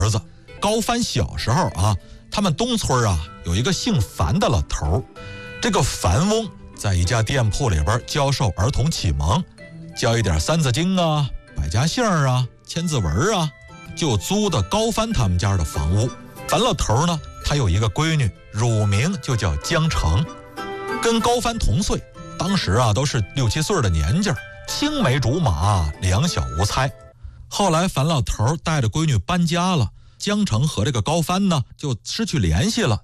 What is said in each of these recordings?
儿子。高帆小时候啊，他们东村啊有一个姓樊的老头，这个樊翁在一家店铺里边教授儿童启蒙，教一点三字经啊、百家姓啊、千字文啊，就租的高帆他们家的房屋。樊老头呢，他有一个闺女，乳名就叫江澄，跟高帆同岁，当时啊都是6、7岁的年纪，青梅竹马，两小无猜。后来樊老头带着闺女搬家了，江澄和这个高帆呢就失去联系了。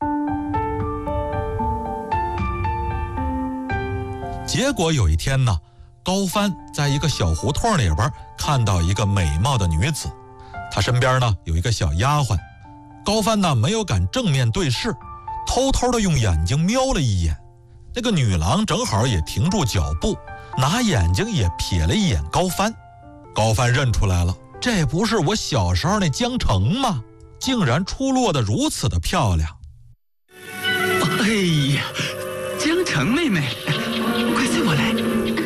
结果有一天呢，高帆在一个小胡同里边看到一个美貌的女子，她身边呢有一个小丫鬟。高帆呢没有敢正面对视，偷偷的用眼睛瞄了一眼。那个女郎正好也停住脚步，拿眼睛也瞥了一眼高帆。高帆认出来了，这不是我小时候那江澄吗？竟然出落得如此的漂亮。 哎呀，江澄妹妹，快随我来。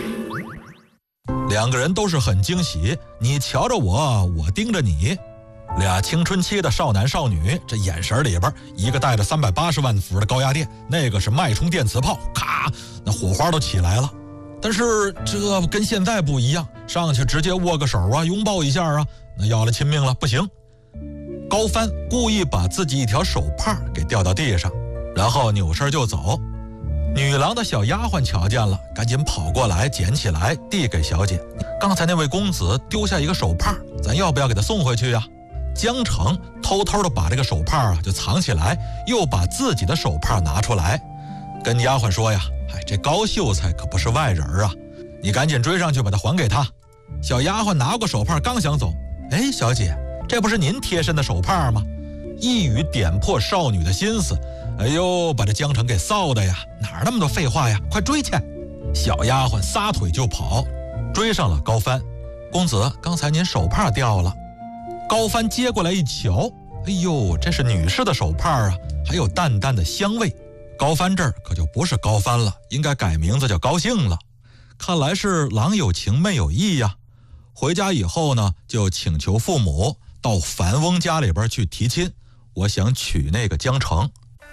两个人都是很惊喜，你瞧着我，我盯着你。俩青春期的少男少女，这眼神里边，一个带着380万伏的高压电，那个是脉冲电磁炮，咔，那火花都起来了。但是这跟现在不一样，上去直接握个手啊，拥抱一下啊，那要了亲命了，不行。高帆故意把自己一条手帕给掉到地上，然后扭身就走。女郎的小丫鬟瞧见了，赶紧跑过来捡起来递给小姐。刚才那位公子丢下一个手帕，咱要不要给他送回去呀？江澄偷偷的把这个手帕啊就藏起来，又把自己的手帕拿出来，跟丫鬟说呀：“这高秀才可不是外人啊，你赶紧追上去把他还给他。”小丫鬟拿过手帕刚想走，小姐，这不是您贴身的手帕吗？一语点破少女的心思，哎呦，把这江澄给臊的呀，哪儿那么多废话呀，快追去！小丫鬟撒腿就跑，追上了高帆。公子，刚才您手帕掉了。高帆接过来一瞧，哎呦，这是女士的手帕啊，还有淡淡的香味。高帆这儿可就不是高帆了，应该改名字叫高兴了。看来是郎有情妹有意呀。回家以后呢，就请求父母到樊翁家里边去提亲，我想娶那个江澄。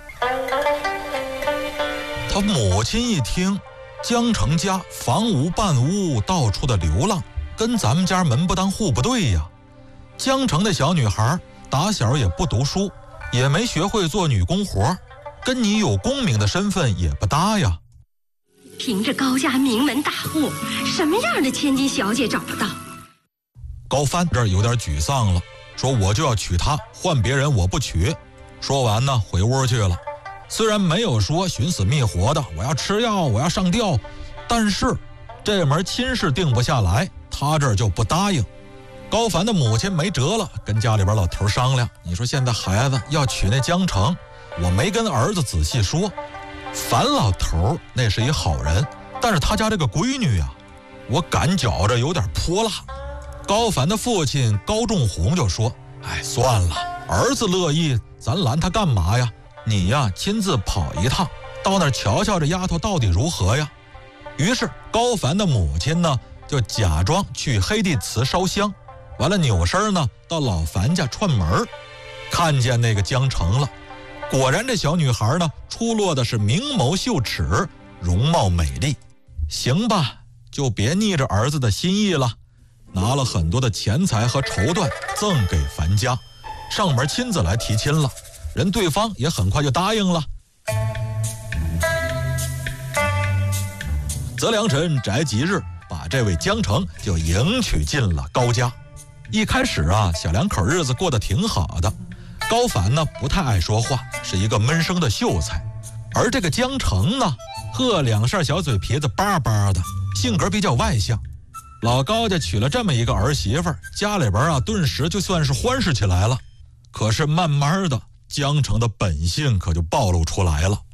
他母亲一听，江澄家房无半屋，到处的流浪，跟咱们家门不当户不对呀。江澄的小女孩打小也不读书，也没学会做女工活，跟你有功名的身份也不搭呀。 凭着高家名门大户，什么样的千金小姐找不到？ 高帆这儿有点沮丧了，说我就要娶她，换别人我不娶。说完呢，回屋去了。虽然没有说寻死觅活的，我要吃药，我要上吊，但是这门亲事定不下来，他这儿就不答应。高帆的母亲没辙了，跟家里边老头商量，你说现在孩子要娶那江澄，我没跟儿子仔细说。樊老头那是一好人，但是他家这个闺女啊，我感觉着有点泼辣。高帆的父亲高仲宏就说，算了，儿子乐意，咱拦他干嘛呀？你呀亲自跑一趟，到那儿瞧瞧这丫头到底如何呀。于是高帆的母亲呢，就假装去黑地祠烧香，完了扭身呢到老樊家串门，看见那个江澄了。果然这小女孩呢出落的是明眸秀齿，容貌美丽。行吧，就别逆着儿子的心意了，拿了很多的钱财和绸缎赠给樊家，上门亲自来提亲了。人对方也很快就答应了。择良辰宅吉日，把这位江澄就迎娶进了高家。一开始啊，小两口日子过得挺好的。高帆呢不太爱说话，是一个闷声的秀才，而这个江澄呢，两扇小嘴皮子巴巴的，性格比较外向。老高家娶了这么一个儿媳妇，家里边啊顿时就算是欢实起来了。可是慢慢的，江澄的本性可就暴露出来了。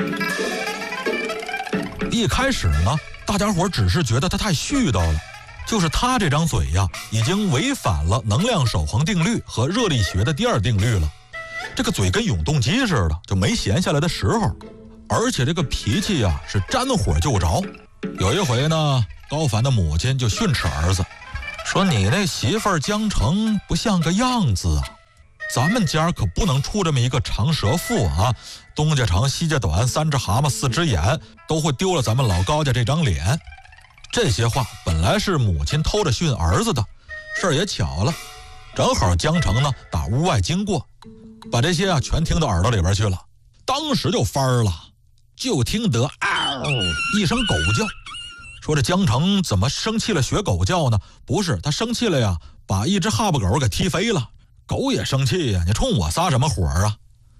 一开始呢，大家伙只是觉得他太絮叨了，就是他这张嘴呀，已经违反了能量守恒定律和热力学的第2定律了。这个嘴跟永动机似的，就没闲下来的时候。而且这个脾气呀，是沾火就着。有一回呢，高帆的母亲就训斥儿子，说你那媳妇儿江澄不像个样子啊， 咱们家可不能出这么一个长舌妇啊，东家长西家短，三只蛤蟆四只眼，都会丢了咱们老高家这张脸。这些话本来是母亲偷着训儿子的，事儿也巧了，正好江城呢打屋外经过，把这些全听到耳朵里边去了，当时就翻了，就听得一声狗叫，说这江城怎么生气了学狗叫呢？不是，他生气了呀，把一只哈巴狗给踢飞了。狗也生气呀，你冲我撒什么火啊？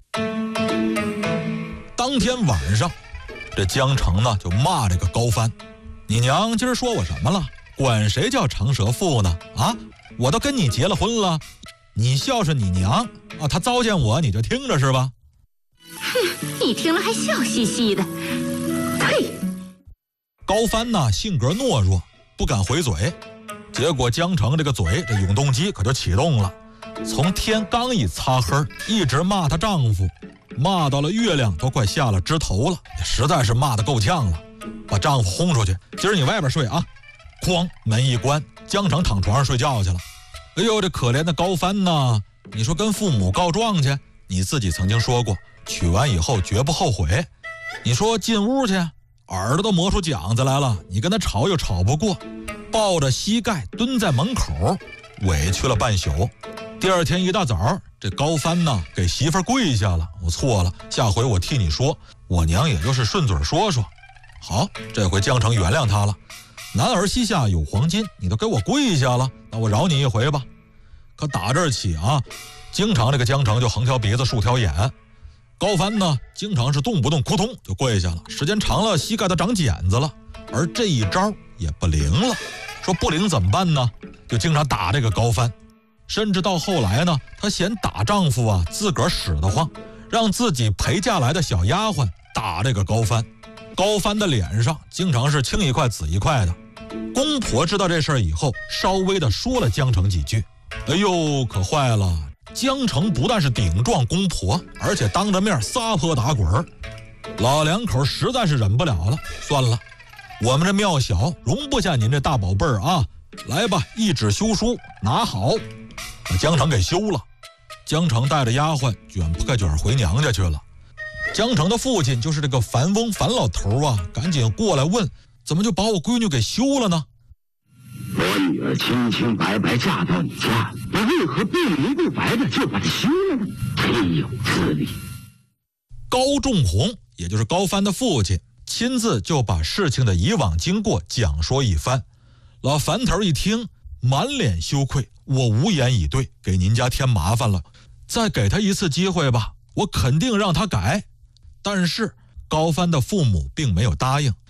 当天晚上，这江城呢就骂这个高帆，你娘今儿说我什么了？管谁叫长舌妇呢？啊，我都跟你结了婚了，你孝顺你娘啊，他糟践我你就听着是吧？ 哼，你听了还笑嘻嘻的。呸！ 高帆呢性格懦弱，不敢回嘴，结果江城这个嘴这永动机可就启动了，从天刚一擦黑，一直骂她丈夫，骂到了月亮都快下了枝头了，实在是骂得够呛了，把丈夫轰出去，今儿你外边睡啊！哐，门一关，江城躺床上睡觉去了。哎呦，这可怜的高帆呢，你说跟父母告状去，你自己曾经说过，娶完以后绝不后悔。你说进屋去，耳朵都磨出茧子来了，你跟他吵又吵不过，抱着膝盖蹲在门口，委屈了半宿。第二天一大早，这高帆呢给媳妇儿跪下了，我错了，下回我替你说，我娘也就是顺嘴说说。好，这回江城原谅他了，男儿膝下有黄金，你都给我跪下了，那我饶你一回吧。可打这儿起啊，经常这个江城就横挑鼻子竖挑眼，高帆呢经常是动不动扑通就跪下了，时间长了膝盖都长茧子了，而这一招也不灵了。说不灵怎么办呢？就经常打这个高帆，甚至到后来呢，她嫌打丈夫啊自个儿使得慌，让自己陪嫁来的小丫鬟打这个高帆。高帆的脸上经常是青一块紫一块的。公婆知道这事儿以后，稍微的说了江城几句。哎呦，可坏了！江城不但是顶撞公婆，而且当着面撒泼打滚。老两口实在是忍不了了，算了，我们这庙小，容不下您这大宝贝儿啊！来吧，一纸休书拿好，把江城给休了。江城带着丫鬟卷铺盖卷回娘家去了。江城的父亲就是这个樊翁樊老头啊，赶紧过来问，怎么就把我闺女给休了呢？ 我女儿清清白白嫁到你家，你为何不明不白的就把她休了呢？岂有此理！ 高仲宏，也就是高帆的父亲，亲自就把事情的以往经过讲说一番。老樊头一听，满脸羞愧，我无言以对，给您家添麻烦了，再给他一次机会吧，我肯定让他改。但是高帆的父母并没有答应。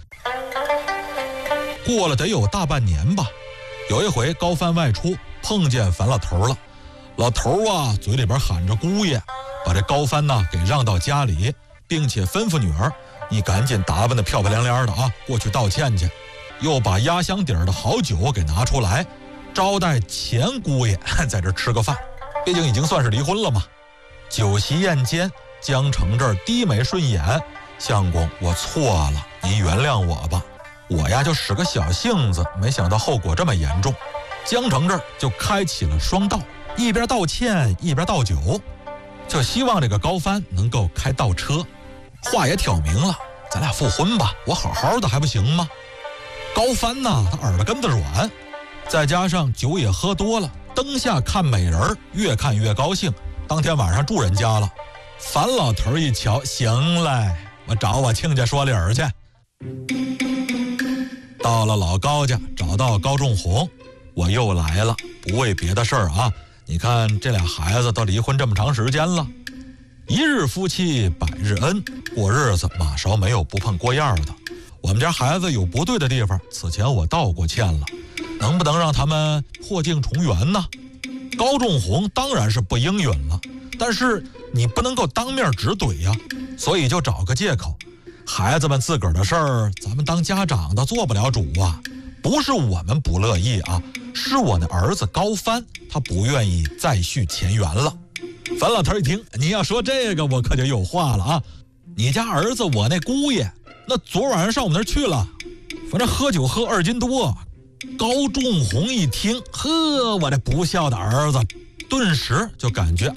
过了得有大半年吧，有一回高帆外出碰见樊老头了，老头啊嘴里边喊着姑爷，把这高帆呢给让到家里，并且吩咐女儿，你赶紧打扮得漂漂亮亮的啊，过去道歉去。又把压箱底儿的好酒给拿出来，招待前姑爷在这吃个饭，毕竟已经算是离婚了嘛。酒席宴间，江城这儿低眉顺眼，相公我错了，您原谅我吧，我呀就使个小性子，没想到后果这么严重。江城这儿就开启了双道，一边道歉一边倒酒，就希望这个高帆能够开倒车。话也挑明了，咱俩复婚吧，我好好的还不行吗？高帆呢，他耳朵根子软，再加上酒也喝多了，灯下看美人，越看越高兴。当天晚上住人家了。樊老头一瞧，行嘞，我找我亲家说理儿去。到了老高家，找到高仲宏，我又来了，不为别的事儿啊。你看这俩孩子都离婚这么长时间了，一日夫妻百日恩，过日子马勺没有不碰锅沿的。我们家孩子有不对的地方，此前我道过歉了，能不能让他们破镜重圆呢？高仲宏当然是不应允了，但是你不能够当面直怼呀，所以就找个借口，孩子们自个儿的事儿，咱们当家长的做不了主啊，不是我们不乐意啊，是我那儿子高帆他不愿意再续前缘了。樊老头一听，你要说这个我可就有话了啊，你家儿子我那姑爷那昨晚上上我们那儿去了，反正喝酒喝2斤多。高仲宏一听，呵，我这不孝的儿子，顿时就感觉